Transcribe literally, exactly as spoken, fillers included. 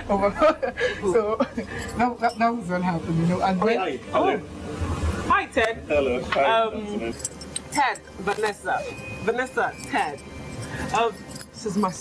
so that, that, that was what happened, you know. And then, Hi. Hello. Hi, Ted. Hello. Hi. Um, Ted, Vanessa. Vanessa, Ted. Um, this is my